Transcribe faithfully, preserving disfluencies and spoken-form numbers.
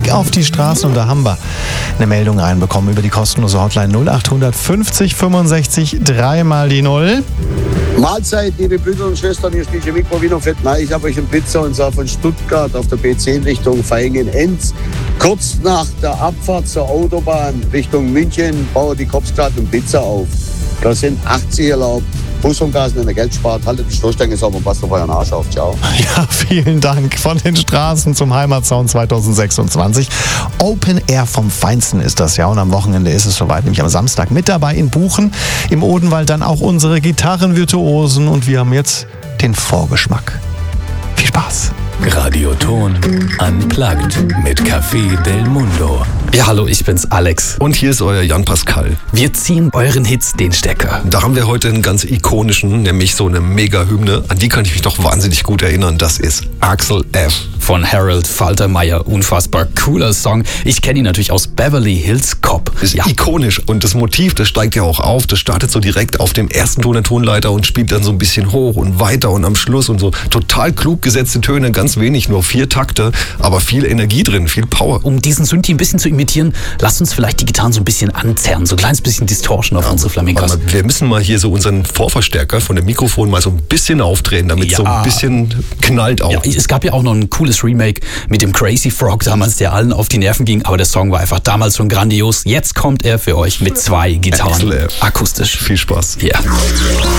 Blick auf die Straßen und da haben wir eine Meldung reinbekommen über die kostenlose Hotline null acht fünfzig fünfundsechzig dreimal die Null. Mahlzeit, liebe Brüder und Schwestern, hier spricht Mikro Wiener Fett. Ich habe euch eine Pizza und zwar von Stuttgart auf der B zehn Richtung Vaihingen-Enz. Kurz nach der Abfahrt zur Autobahn Richtung München baue die Cops gerade eine Pizza auf. Da sind achtzig erlaubt. Bus und Gas, wenn ihr Geld spart, haltet die Stoßstange sauber und passt auf euren Arsch auf. Ciao. Ja, vielen Dank. Von den Straßen zum Heimatsound zwanzig sechsundzwanzig. Open Air vom Feinsten ist das ja. Und am Wochenende ist es soweit, nämlich am Samstag. Mit dabei in Buchen, im Odenwald dann auch unsere Gitarrenvirtuosen. Und wir haben jetzt den Vorgeschmack. Viel Spaß. Radioton Unplugged mit Café Del Mundo. Ja, hallo, ich bin's, Alex. Und hier ist euer Jan Pascal. Wir ziehen euren Hits den Stecker. Da haben wir heute einen ganz ikonischen, nämlich so eine Mega-Hymne. An die kann ich mich noch wahnsinnig gut erinnern. Das ist Axel F. Von Harold Faltermeyer. Unfassbar cooler Song. Ich kenne ihn natürlich aus Beverly Hills Cop. Ist ja ikonisch und das Motiv, das steigt ja auch auf. Das startet so direkt auf dem ersten Ton der Tonleiter und spielt dann so ein bisschen hoch und weiter und am Schluss und so total klug gesetzte Töne, ganz wenig, nur vier Takte, aber viel Energie drin, viel Power. Um diesen Synthi ein bisschen zu imitieren, lasst uns vielleicht die Gitarren so ein bisschen anzerren, so ein kleines bisschen Distortion auf ja, unsere Flamencos. Wir müssen mal hier so unseren Vorverstärker von dem Mikrofon mal so ein bisschen aufdrehen, damit ja. so ein bisschen knallt auch. Ja, es gab ja auch noch ein cooles Remake mit dem Crazy Frog damals, der allen auf die Nerven ging, aber der Song war einfach damals schon grandios. Jetzt kommt er für euch mit zwei Gitarren, akustisch. Viel Spaß. Ja.